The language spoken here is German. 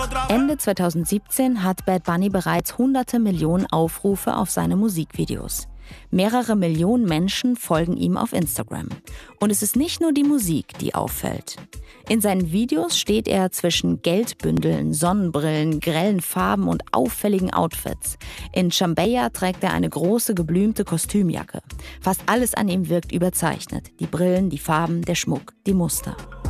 Ende 2017 hat Bad Bunny bereits hunderte Millionen Aufrufe auf seine Musikvideos. Mehrere Millionen Menschen folgen ihm auf Instagram. Und es ist nicht nur die Musik, die auffällt. In seinen Videos steht er zwischen Geldbündeln, Sonnenbrillen, grellen Farben und auffälligen Outfits. In Chambeya trägt er eine große geblümte Kostümjacke. Fast alles an ihm wirkt überzeichnet. Die Brillen, die Farben, der Schmuck, die Muster.